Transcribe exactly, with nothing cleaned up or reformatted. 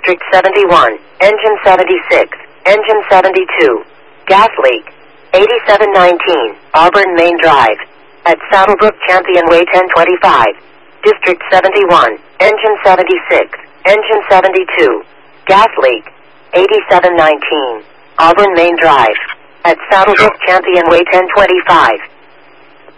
District seventy-one, Engine seventy-six, Engine seventy-two. Gas leak. eighty-seven nineteen, Auburn Main Drive. At Saddlebrook Champion Way ten twenty-five. District seventy-one, Engine seventy-six, Engine seventy-two. Gas leak. eighty-seven nineteen, Auburn Main Drive. At Saddlebrook Champion Way ten twenty-five.